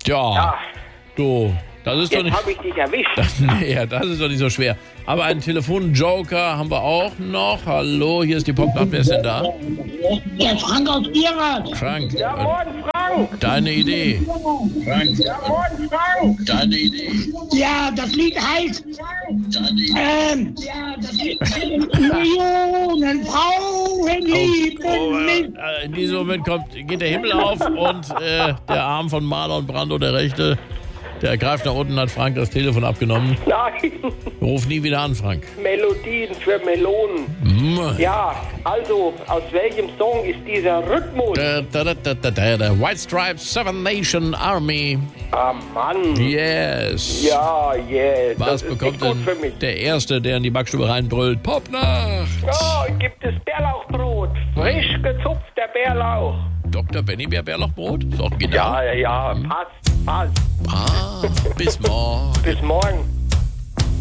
Ja, du, das ist doch Jetzt nicht... habe ich dich erwischt. Nee, das ist doch nicht so schwer. Aber einen Telefonjoker haben wir auch noch. Hallo, hier ist die Popnacht. Wer ist denn da? Der Frank aus Bierrad. Frank, Ja, moin, Frank. deine Idee. Frank, Ja, moin, Frank. deine Idee. Ja, das Lied heißt Millionen Frauen lieben mich. In diesem Moment geht der Himmel auf und der Arm von Marlon Brando, der rechte, der greift nach unten, hat Frank das Telefon abgenommen. Nein, Ruf nie wieder an, Frank. Melodien für Melonen. Ja, also, aus welchem Song ist dieser Rhythmus? The White Stripes Seven Nation Army. Ah, Mann. Yes. Ja, yeah. Was Das ist bekommt nicht gut für denn mich. der Erste, der in die Backstube reinbrüllt? Popnacht! Oh, gibt es Bärlauchbrot. Frisch gezupfter Bärlauch. Dr. Benny Bärlauchbrot? Ist auch genau. Ja, passt. Bis morgen. Bis morgen.